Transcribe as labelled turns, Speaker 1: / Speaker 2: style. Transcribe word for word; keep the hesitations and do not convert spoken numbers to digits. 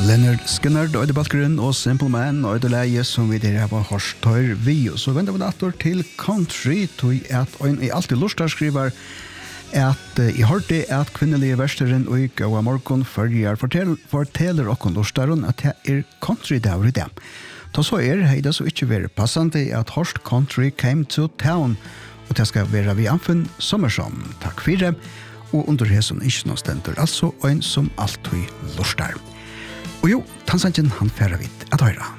Speaker 1: Leonard Skinner, Øyde Balkeren og Simple Man, Øyde Leie som vi der har hørt tør vi. Så venter vi natter til country, tog at øyn i alltid lustar skriver at uh, i hørte at kvinnelige versteren og ikke og morgen følger fortell, forteller okken lustaren at det er country der i dem. Da så er hei det så ikke være passende at Horst Country came to town og det skal være vi anfunn sommersom. Takk for det. Og under hessen ikke noe stender, altså øyn som alltid lustar. Og jo, Tansanjen han færa vidt at høyra.